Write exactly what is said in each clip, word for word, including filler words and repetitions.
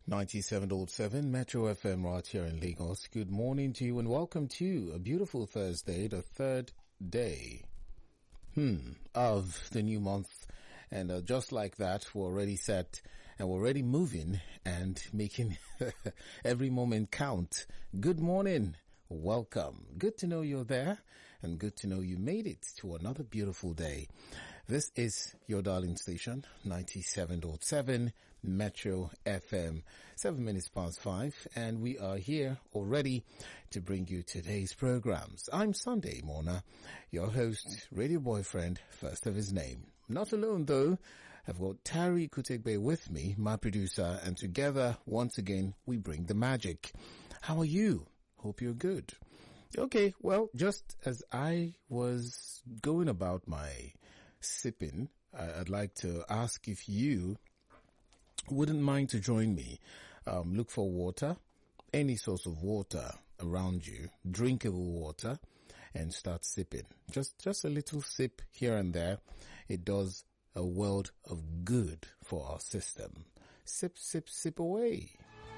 ninety-seven point seven Metro F M right here in Lagos. Good morning to you and welcome to a beautiful Thursday, the third day hmm, of the new month. And uh, just like that, we're already set and we're already moving and making every moment count. Good morning. Welcome. Good to know you're there and good to know you made it to another beautiful day. This is your darling station, ninety-seven point seven Metro F M, seven minutes past five, and we are here already to bring you today's programs. I'm Sunday Mona, your host, radio boyfriend, first of his name. Not alone though, I've got Tari Kutegbe with me, my producer, and together, once again, we bring the magic. How are you? Hope you're good. Okay, well, just as I was going about my sipping, I'd like to ask if you wouldn't mind to join me. Um, look for water, any source of water around you, drinkable water, and start sipping. Just, just a little sip here and there. It does a world of good for our system. Sip, sip, sip away.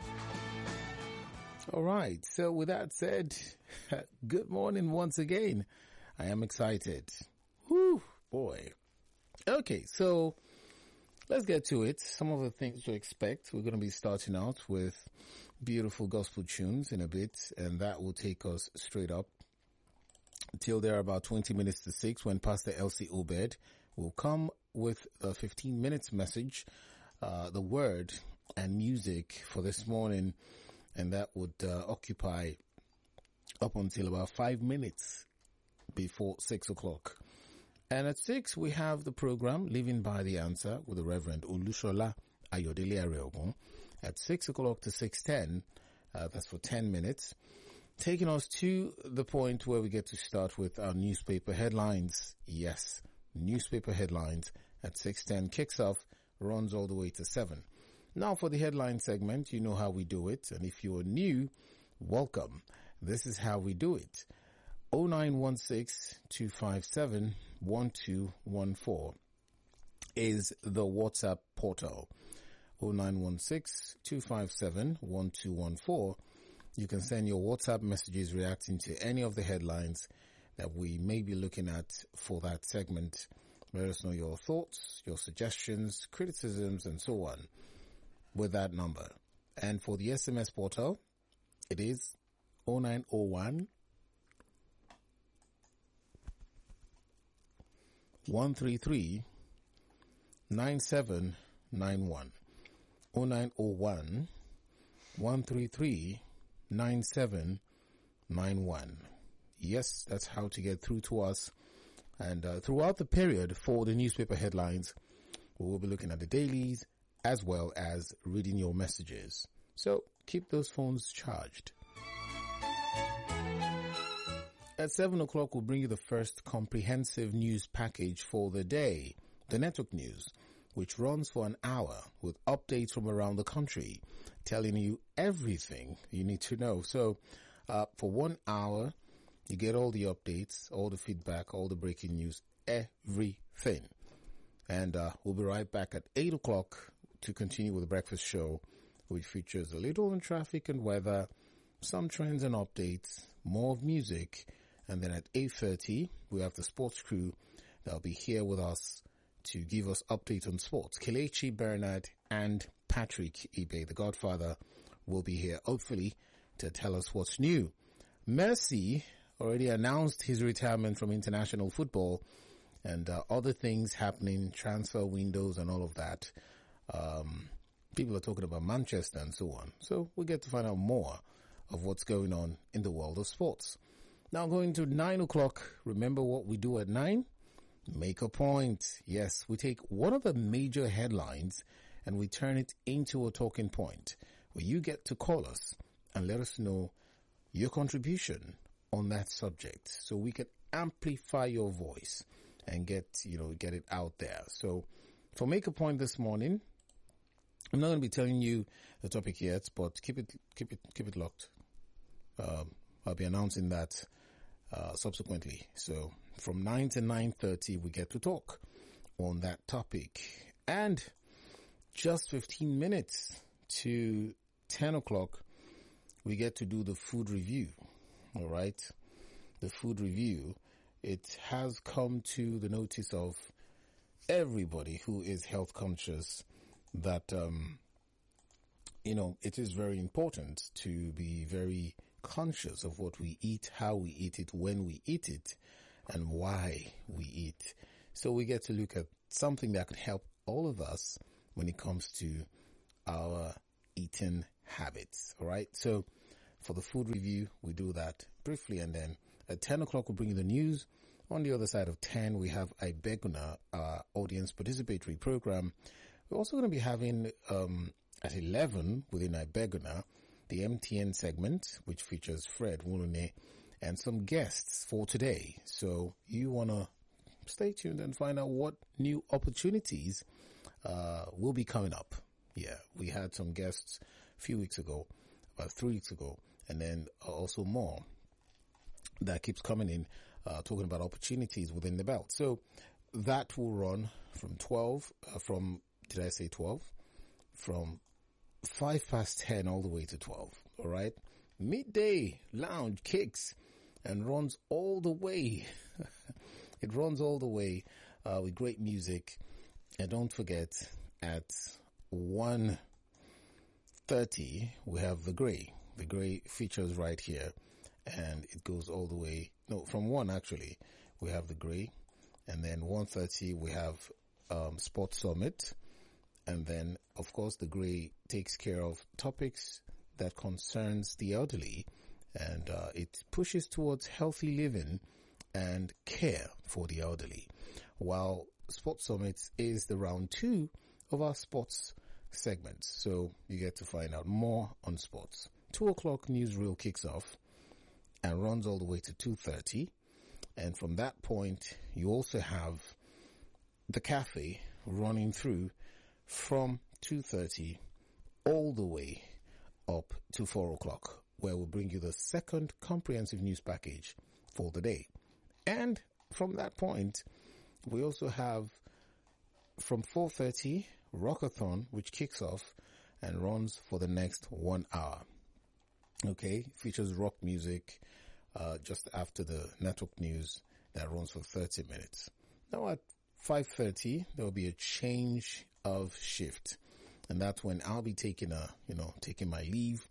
All right. So with that said, good morning once again. I am excited. Whew, boy. Okay. So let's get to it. Some of the things to expect. We're going to be starting out with beautiful gospel tunes in a bit, and that will take us straight up till there are about twenty minutes to six when Pastor Elsie Obed will come with a fifteen minutes message, uh, the word and music for this morning. And that would uh, occupy up until about five minutes before six o'clock. And at six, we have the program Living by the Answer with the Reverend Olushola Ayodele Areogun. At six o'clock to six ten, uh, that's for ten minutes. Taking us to the point where we get to start with our newspaper headlines. Yes, newspaper headlines at six ten kicks off, runs all the way to seven. Now for the headline segment, you know how we do it. And if you are new, welcome. This is how we do it. oh nine one six, two five seven, one two one four is the WhatsApp portal. oh nine one six, two five seven, one two one four. You can send your WhatsApp messages reacting to any of the headlines that we may be looking at for that segment. Let us know your thoughts, your suggestions, criticisms, and so on with that number. And for the S M S portal, it is oh nine oh one, one three three, nine seven nine one. oh nine oh one, one three three, nine seven nine one. Yes, that's how to get through to us. And uh, throughout the period for the newspaper headlines, we will be looking at the dailies as well as reading your messages. So keep those phones charged. At seven o'clock, we'll bring you the first comprehensive news package for the day, the network news, which runs for an hour with updates from around the country, telling you everything you need to know. So uh, for one hour, you get all the updates, all the feedback, all the breaking news, everything. And uh, we'll be right back at eight o'clock to continue with the breakfast show, which features a little on traffic and weather, some trends and updates, more of music. And then at eight thirty, we have the sports crew that'll be here with us to give us updates on sports. Kelechi Bernard and Patrick Ibe, the Godfather, will be here, hopefully, to tell us what's new. Mercy already announced his retirement from international football, and uh, other things happening, transfer windows and all of that. Um, people are talking about Manchester and so on. So we get to find out more of what's going on in the world of sports. Now going to nine o'clock. Remember what we do at nine? Make a point. Yes, we take one of the major headlines and we turn it into a talking point where you get to call us and let us know your contribution on that subject so we can amplify your voice and get, you know, get it out there. So for Make a Point this morning, I'm not going to be telling you the topic yet, but keep it, keep it, keep it locked. Um, I'll be announcing that, uh, subsequently. So from nine to nine thirty, we get to talk on that topic. And just fifteen minutes to ten o'clock, we get to do the food review. All right. The food review. It has come to the notice of everybody who is health conscious that, um, you know, it is very important to be very conscious of what we eat, how we eat it, when we eat it, and why we eat. So we get to look at something that could help all of us when it comes to our eating habits. All right. So for the food review, we do that briefly, and then at ten o'clock, we'll bring you the news. On the other side of ten, we have Ibeguna, our audience participatory program. We're also going to be having, um, at eleven, within Ibeguna, the M T N segment, which features Fred Wulune and some guests for today. So you want to stay tuned and find out what new opportunities uh, will be coming up. Yeah, we had some guests a few weeks ago, about three weeks ago, and then also more that keeps coming in, uh, talking about opportunities within the belt. So that will run from twelve, uh, from, did I say twelve? From five past ten all the way to twelve. All right. Midday lounge kicks and runs all the way. It runs all the way, uh, with great music. And don't forget, at one thirty, we have The Grey. The Grey features right here. And it goes all the way, no, from one actually, we have The Grey. And then one thirty, we have um, Sports Summit. And then, of course, The Grey takes care of topics that concerns the elderly. And uh, it pushes towards healthy living and care for the elderly. While Sports Summit is the round two of our sports segments. So you get to find out more on sports. Two o'clock newsreel kicks off and runs all the way to two thirty. And from that point, you also have the cafe running through from two thirty all the way up to four o'clock, where we'll bring you the second comprehensive news package for the day. And from that point, we also have from four thirty, Rockathon, which kicks off and runs for the next one hour. Okay, features rock music uh, just after the network news that runs for thirty minutes. Now at five thirty, there will be a change of shift. And that's when I'll be taking a, you know, taking my leave,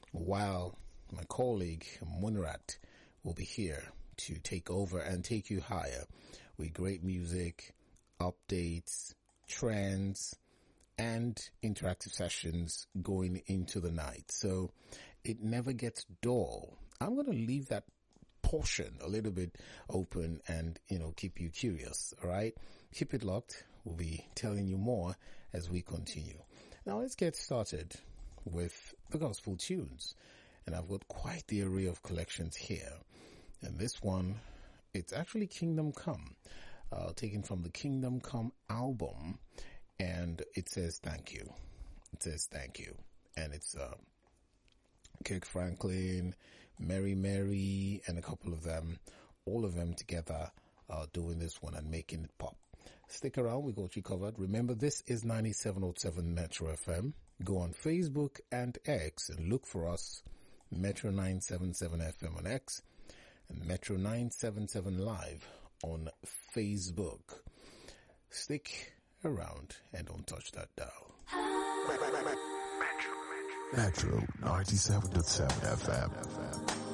while my colleague Munrat will be here to take over and take you higher with great music, updates, trends, and interactive sessions going into the night. So it never gets dull. I'm going to leave that portion a little bit open and, you know, keep you curious. All right. Keep it locked. We'll be telling you more as we continue. Now let's get started with the gospel tunes. And I've got quite the array of collections here. And this one, it's actually Kingdom Come, uh, taken from the Kingdom Come album. And it says, thank you. It says, thank you. And it's, uh, Kirk Franklin, Mary Mary, and a couple of them, all of them together, uh, doing this one and making it pop. Stick around, we got you covered. Remember, this is ninety-seven point oh seven Metro F M. Go on Facebook and X and look for us, Metro nine seventy-seven F M on X and Metro nine seventy-seven Live on Facebook. Stick around and don't touch that dial. Metro ninety-seven point seven F M.